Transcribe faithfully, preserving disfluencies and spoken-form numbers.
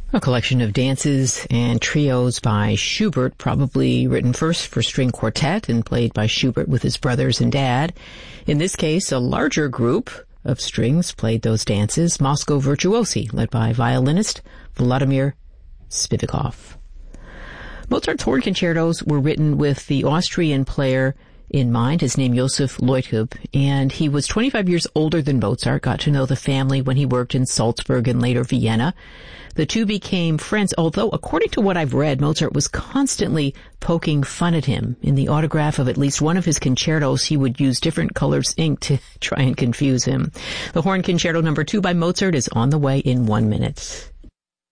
A collection of dances and trios by Schubert, probably written first for string quartet and played by Schubert with his brothers and dad. In this case, a larger group of strings played those dances, Moscow Virtuosi, led by violinist Vladimir Spivakov. Mozart's horn concertos were written with the Austrian player in mind, his name Josef Leutkop, and he was twenty-five years older than Mozart, got to know the family when he worked in Salzburg and later Vienna. The two became friends, although according to what I've read, Mozart was constantly poking fun at him. In the autograph of at least one of his concertos, he would use different colors ink to try and confuse him. The Horn Concerto number two by Mozart is on the way in one minute.